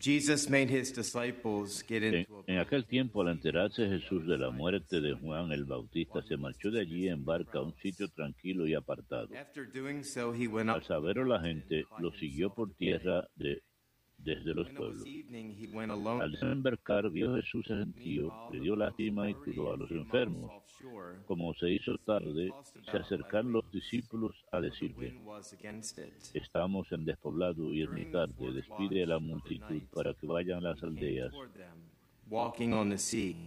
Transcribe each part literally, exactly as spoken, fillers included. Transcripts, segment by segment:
Jesus made his disciples get En, into a en boat. aquel tiempo, al enterarse Jesús de la muerte de Juan el Bautista, se marchó de allí en barca a un sitio tranquilo y apartado. After doing so, he went Al up. saberlo la gente, lo siguió por tierra de, desde los When it was pueblos. evening, he went alone Al desembarcar, vio Jesús el gentío, le dio lástima y curó a los enfermos. offshore. Como se hizo tarde, se acercaron los discípulos a The decirle: wind was against it. estamos en despoblado y es muy tarde, despide a la multitud para que vayan a las aldeas Toward them, walking on the sea.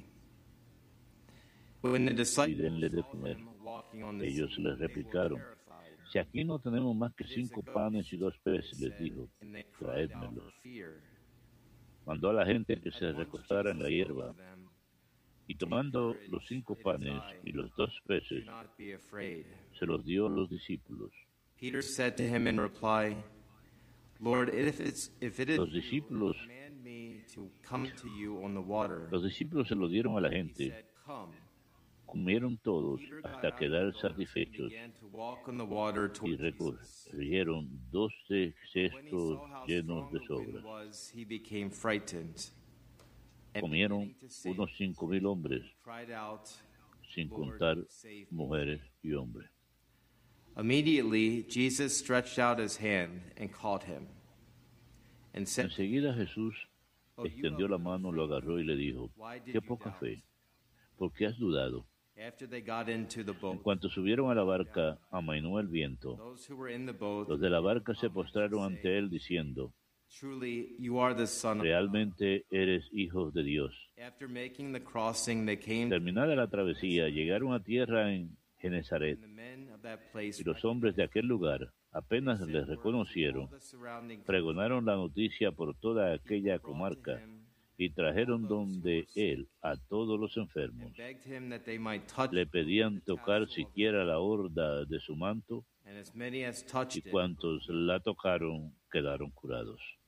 When the y disciples denle de saw comer. him walking on the Ellos sea, les they were replicaron: terrified. si aquí no tenemos más que cinco panes y dos peces, les dijo, And they cried out traédmelos. for fear. Mandó a la gente que se recostara en la hierba, y tomando los cinco panes y los dos Do peces, not be afraid. se los dio a los discípulos. Peter said to him in reply, Lord, if it's if it is Los you, discípulos, command me to come to you on the water. los discípulos se lo dieron a la He gente, said, come. comieron todos Peter got hasta out of quedar the boat and satisfechos began to walk on the water y toward Jesus. recogieron doce When he cestos saw how llenos strong de the wind sobras. was, he became frightened. And Comieron beginning to sink, unos cinco mil hombres, cried out, sin Lord, contar save me. mujeres y hombres. Immediately, Jesus stretched out his hand and caught him, and said, Enseguida Jesús "Oh, you extendió of la little mano, lo agarró y le dijo: Why did qué you poca doubt?" fe, ¿por qué has dudado? After they got into the En boat, cuanto subieron a la barca, amainó el viento. those who were in the boat Los de la barca se postraron ante él diciendo: Truly, you are the Son of God. realmente eres hijo de Dios. After making the crossing, they came, Terminada la travesía, llegaron a tierra en Genezaret, and the men of that place y los hombres de aquel lugar, apenas les reconocieron, all the surrounding pregonaron la noticia por toda aquella comarca y trajeron donde él a todos los enfermos. begged him that they might touch Le pedían tocar siquiera la horda de su manto, and as many as y touched it cuantos la tocaron quedaron curados.